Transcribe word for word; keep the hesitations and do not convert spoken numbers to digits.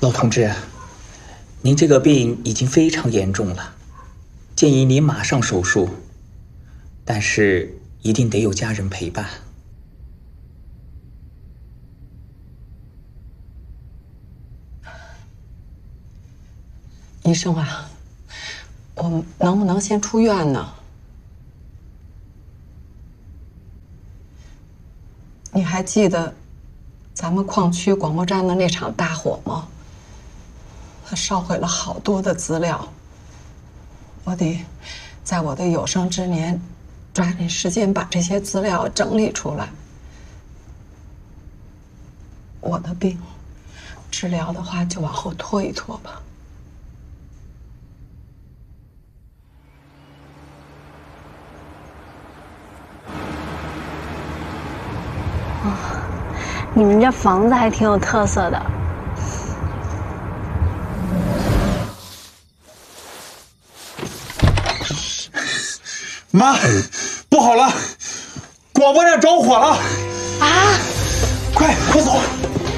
老同志，您这个病已经非常严重了，建议您马上手术，但是一定得有家人陪伴。 医生啊，我能不能先出院呢？你还记得咱们矿区广播站的那场大火吗？它烧毁了好多的资料，我得在我的有生之年抓紧时间把这些资料整理出来。我的病治疗的话，就往后拖一拖吧。 你们这房子还挺有特色的。 妈，不好了，广播站着火了！ 啊！ 快，快走！